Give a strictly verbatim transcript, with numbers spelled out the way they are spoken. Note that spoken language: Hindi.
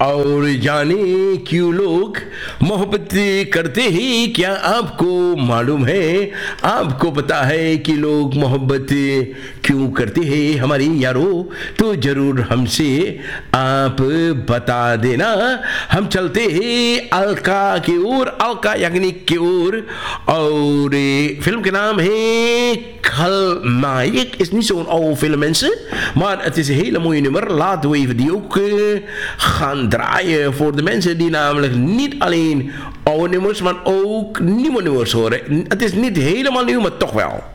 और जाने क्यों लोग मोहब्बत करते हैं, क्या आपको मालूम है? आपको पता है कि लोग मोहब्बत क्यों करते हैं हमारे यारो? तो जरूर हमसे आप बता देना। हम चलते हैं अलका की ओर, अलका याग्निक की ओर, और फिल्म के नाम है Khलनायक. Is niet zo'n oude film, mensen, maar het is een hele mooie nummer. Laten we even die ook uh, gaan draaien voor de mensen die namelijk niet alleen oude nummers, maar ook nieuwe nummers horen. Het is niet helemaal nieuw, maar toch wel.